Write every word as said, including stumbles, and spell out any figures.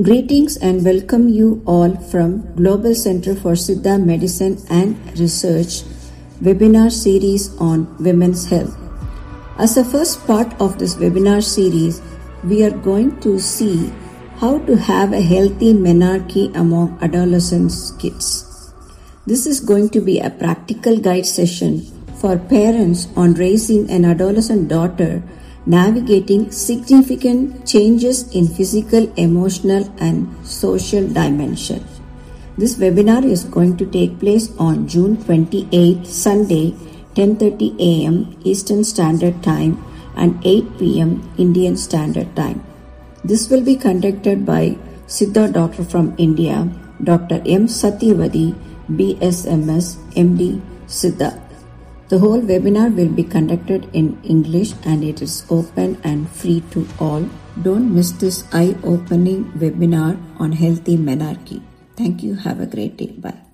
Greetings and welcome you all from Global Center for Siddha Medicine and Research webinar series on women's health. As a first part of this webinar series, we are going to see how to have a healthy menarche among adolescent kids. This is going to be a practical guide session for parents on raising an adolescent daughter, navigating significant changes in physical, emotional, and social dimension. This webinar is going to take place on June twenty-eighth, Sunday, ten thirty a m Eastern Standard Time and eight p m Indian Standard Time. This will be conducted by Siddha doctor from India, Doctor M. Satyavadi, B S M S, M D, Siddha. The whole webinar will be conducted in English and it is open and free to all. Don't miss this eye-opening webinar on healthy menarche. Thank you. Have a great day. Bye.